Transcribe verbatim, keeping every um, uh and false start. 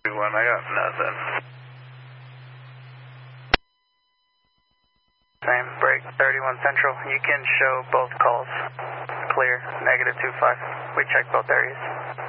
One, I got nothing. Same, break thirty-one Central. You can show both calls clear, negative two five. We checked both areas.